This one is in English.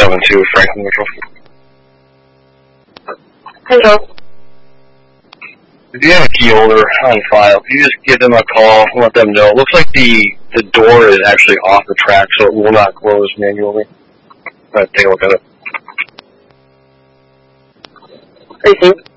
772 Franklin Mitchell. Hello. If you have a key holder on file, can you just give them a call and let them know? It looks like the door is actually off the track, so it will not close manually. Take a look at it. What do you think?